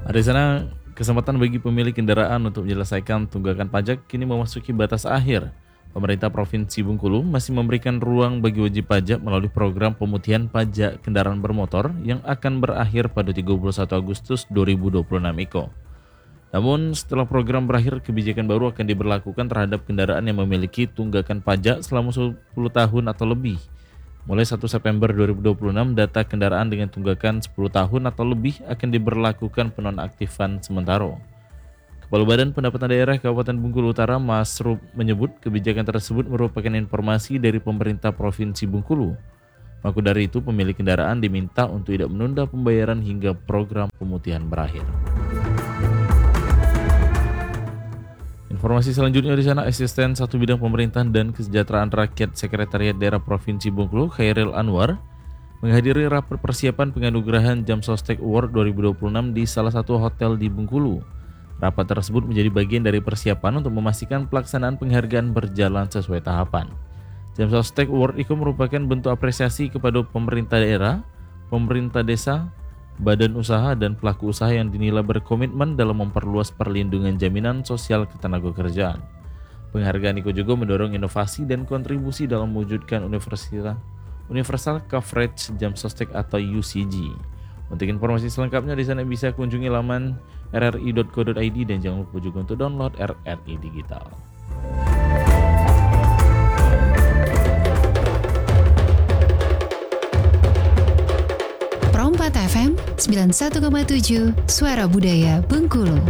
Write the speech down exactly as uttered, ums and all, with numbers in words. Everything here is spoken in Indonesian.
Di sana, kesempatan bagi pemilik kendaraan untuk menyelesaikan tunggakan pajak kini memasuki batas akhir. Pemerintah Provinsi Bengkulu masih memberikan ruang bagi wajib pajak melalui program pemutihan pajak kendaraan bermotor yang akan berakhir pada tiga puluh satu Agustus dua ribu dua puluh enam itu. Namun setelah program berakhir, kebijakan baru akan diberlakukan terhadap kendaraan yang memiliki tunggakan pajak selama sepuluh tahun atau lebih. Mulai satu September dua ribu dua puluh enam, data kendaraan dengan tunggakan sepuluh tahun atau lebih akan diberlakukan penonaktifan sementara. Kepala Badan Pendapatan Daerah Kabupaten Bengkulu Utara, Mas Rup, menyebut kebijakan tersebut merupakan informasi dari pemerintah Provinsi Bengkulu. Maka dari itu, pemilik kendaraan diminta untuk tidak menunda pembayaran hingga program pemutihan berakhir. Informasi selanjutnya di sana, asisten satu bidang pemerintahan dan kesejahteraan rakyat Sekretariat Daerah Provinsi Bengkulu, Khairil Anwar, menghadiri rapat persiapan penganugerahan Jam Sostek Award dua ribu dua puluh enam di salah satu hotel di Bengkulu. Rapat tersebut menjadi bagian dari persiapan untuk memastikan pelaksanaan penghargaan berjalan sesuai tahapan. Jam Sostek Award itu merupakan bentuk apresiasi kepada pemerintah daerah, pemerintah desa, badan usaha, dan pelaku usaha yang dinilai berkomitmen dalam memperluas perlindungan jaminan sosial ketenagakerjaan. Penghargaan itu juga mendorong inovasi dan kontribusi dalam mewujudkan universal, universal coverage Jam Sostek atau U C G. Untuk informasi selengkapnya di sana bisa kunjungi laman r r i dot co dot i d dan jangan lupa juga untuk download R R I Digital. Pro empat F M sembilan puluh satu koma tujuh Suara Budaya Bengkulu.